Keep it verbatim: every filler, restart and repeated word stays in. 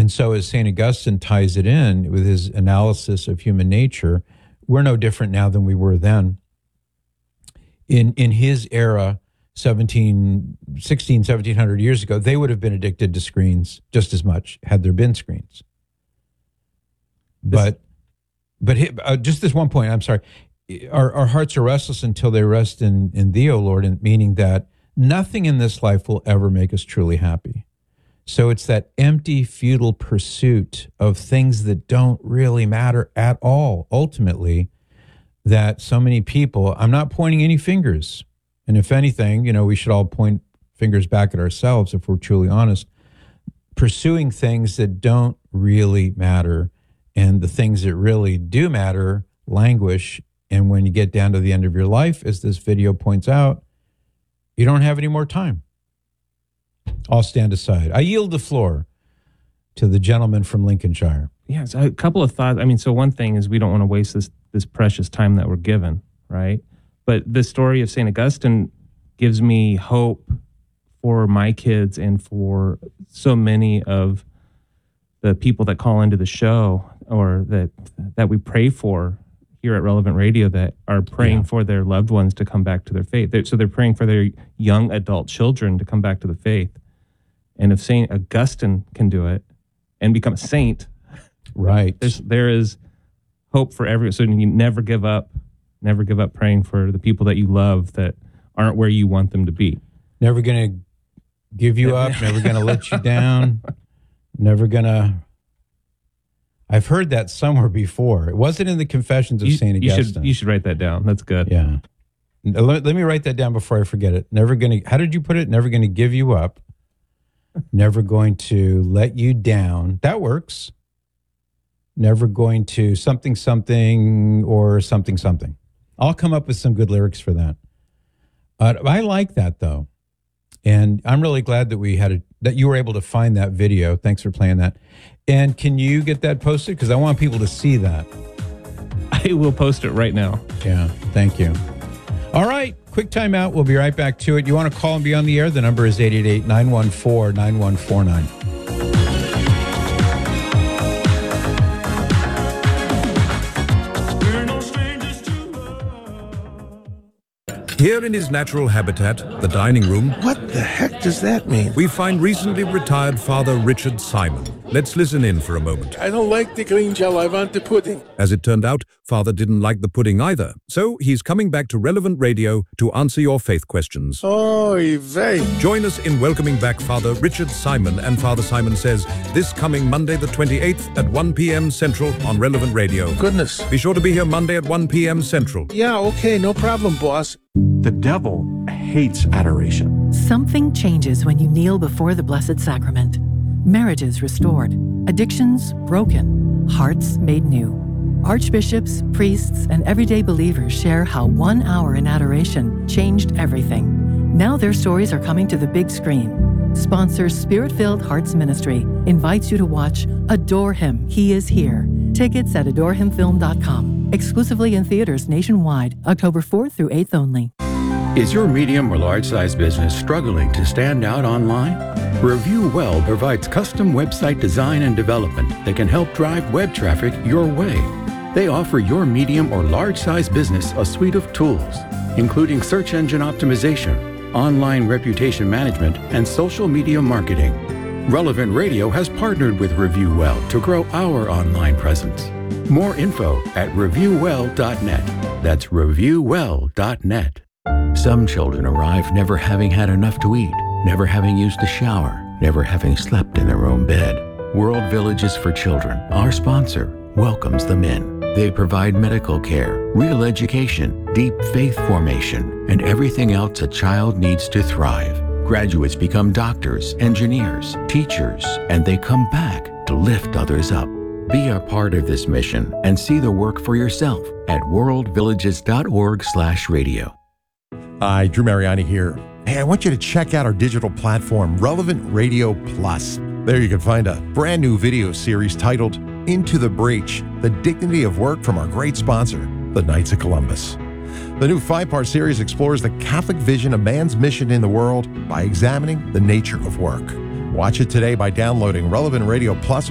And so as Saint Augustine ties it in with his analysis of human nature, we're no different now than we were then. In in his era, seventeen, sixteen, seventeen hundred years ago, they would have been addicted to screens just as much had there been screens. But, but uh, just this one point, I'm sorry, our, our hearts are restless until they rest in, in thee, O Lord, and meaning that nothing in this life will ever make us truly happy. So it's that empty, futile pursuit of things that don't really matter at all, ultimately, that so many people, I'm not pointing any fingers. And if anything, you know, we should all point fingers back at ourselves if we're truly honest, pursuing things that don't really matter, and the things that really do matter languish. And when you get down to the end of your life, as this video points out, you don't have any more time. I'll stand aside. I yield the floor to the gentleman from Lincolnshire. Yes, a couple of thoughts. I mean, so one thing is we don't want to waste this this precious time that we're given, right? But the story of Saint Augustine gives me hope for my kids and for so many of the people that call into the show or that that we pray for here at Relevant Radio that are praying yeah. for their loved ones to come back to their faith. They're, so they're praying for their young adult children to come back to the faith. And if Saint Augustine can do it and become a saint, right, there's, there is hope for everyone. So you never give up, never give up praying for the people that you love that aren't where you want them to be. Never going to give you up, never going to let you down, never going to... I've heard that somewhere before. It wasn't in the Confessions of you, Saint Augustine. You should, you should write that down. That's good. Yeah. Let, let me write that down before I forget it. Never going to... How did you put it? Never going to give you up. Never going to let you down. That works. Never going to something, something, or something, something. I'll come up with some good lyrics for that. Uh, I like that, though. And I'm really glad that we had a, that you were able to find that video. Thanks for playing that. And can you get that posted? Because I want people to see that. I will post it right now. Yeah, thank you. All right, quick time out. We'll be right back to it. You want to call and be on the air? The number is eight eight eight, nine one four, nine one four nine. Here in his natural habitat, the dining room... What the heck does that mean? ...we find recently retired Father Richard Simon. Let's listen in for a moment. I don't like the green gel, I want the pudding. As it turned out, Father didn't like the pudding either. So he's coming back to Relevant Radio to answer your faith questions. Oy vey. Join us in welcoming back Father Richard Simon and Father Simon Says this coming Monday the twenty-eighth at one p.m. Central on Relevant Radio. Goodness. Be sure to be here Monday at one p.m. Central. Yeah, okay, no problem, boss. The devil hates adoration. Something changes when you kneel before the Blessed Sacrament. Marriages restored, addictions broken, hearts made new. Archbishops, priests, and everyday believers share how one hour in adoration changed everything. Now their stories are coming to the big screen. Sponsor Spirit-Filled Hearts Ministry invites you to watch Adore Him, He Is Here. Tickets at adore him film dot com. Exclusively in theaters nationwide, October fourth through eighth only. Is your medium or large size business struggling to stand out online? Review Well provides custom website design and development that can help drive web traffic your way. They offer your medium or large size business a suite of tools, including search engine optimization, online reputation management, and social media marketing. Relevant Radio has partnered with Review Well to grow our online presence. More info at review well dot net. That's review well dot net. Some children arrive never having had enough to eat, never having used a shower, never having slept in their own bed. World Villages for Children, our sponsor, welcomes them in. They provide medical care, real education, deep faith formation, and everything else a child needs to thrive. Graduates become doctors, engineers, teachers, and they come back to lift others up. Be a part of this mission and see the work for yourself at world villages dot org slash radio. Hi, Drew Mariani here. Hey, I want you to check out our digital platform, Relevant Radio Plus. There you can find a brand new video series titled Into the Breach, The Dignity of Work from our great sponsor, the Knights of Columbus. The new five-part series explores the Catholic vision of man's mission in the world by examining the nature of work. Watch it today by downloading Relevant Radio Plus